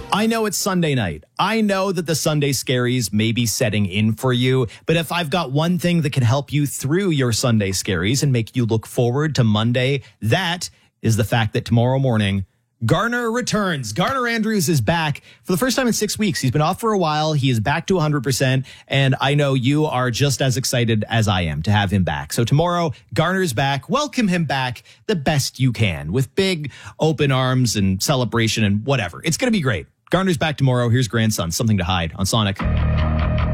I know it's Sunday night. I know that the Sunday scaries may be setting in for you, but if I've got one thing that can help you through your Sunday scaries and make you look forward to Monday, that is the fact that tomorrow morning, Garner returns. Garner Andrews is back for the first time in 6 weeks. He's been off for a while. He is back to 100%. And I know you are just as excited as I am to have him back. So tomorrow, Garner's back. Welcome him back the best you can with big open arms and celebration and whatever. It's going to be great. Garner's back tomorrow. Here's Grandson, Something to Hide on Sonic.